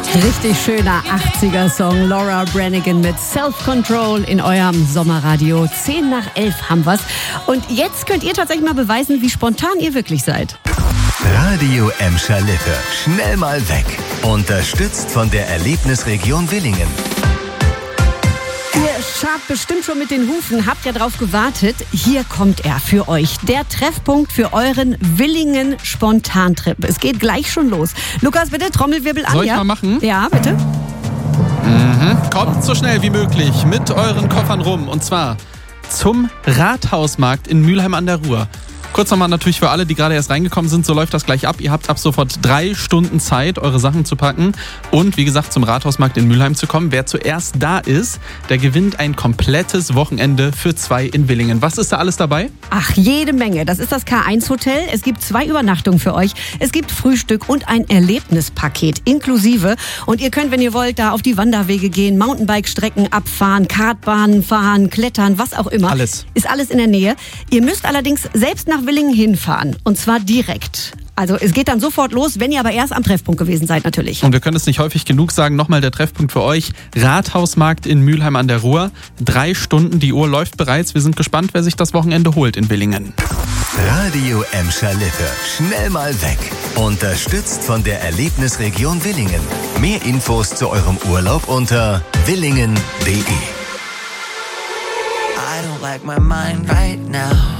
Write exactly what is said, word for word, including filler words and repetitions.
Richtig schöner achtziger-Song. Laura Branigan mit Self-Control in eurem Sommerradio. Zehn nach elf haben wir's. Und jetzt könnt ihr tatsächlich mal beweisen, wie spontan ihr wirklich seid. Radio Emscher Lippe. Schnell mal weg. Unterstützt von der Erlebnisregion Willingen. Ihr schabt bestimmt schon mit den Hufen, habt ja drauf gewartet. Hier kommt er für euch. Der Treffpunkt für euren Willingen-Spontantrip. Es geht gleich schon los. Lukas, bitte Trommelwirbel an. Soll ich ja? mal machen? Ja, bitte. Mhm. Kommt so schnell wie möglich mit euren Koffern rum. Und zwar zum Rathausmarkt in Mülheim an der Ruhr. Kurz nochmal natürlich für alle, die gerade erst reingekommen sind, so läuft das gleich ab. Ihr habt ab sofort drei Stunden Zeit, eure Sachen zu packen und wie gesagt zum Rathausmarkt in Mülheim zu kommen. Wer zuerst da ist, der gewinnt ein komplettes Wochenende für zwei in Willingen. Was ist da alles dabei? Ach, jede Menge. Das ist das K eins Hotel. Es gibt zwei Übernachtungen für euch. Es gibt Frühstück und ein Erlebnispaket inklusive. Und ihr könnt, wenn ihr wollt, da auf die Wanderwege gehen, Mountainbike-Strecken abfahren, Kartbahnen fahren, klettern, was auch immer. Alles. Ist alles in der Nähe. Ihr müsst allerdings selbst nach Willingen hinfahren. Und zwar direkt. Also es geht dann sofort los, wenn ihr aber erst am Treffpunkt gewesen seid natürlich. Und wir können es nicht häufig genug sagen. Nochmal der Treffpunkt für euch. Rathausmarkt in Mülheim an der Ruhr. Drei Stunden, die Uhr läuft bereits. Wir sind gespannt, wer sich das Wochenende holt in Willingen. Radio Emscher Lippe. Schnell mal weg. Unterstützt von der Erlebnisregion Willingen. Mehr Infos zu eurem Urlaub unter willingen punkt de. I don't like my mind right now.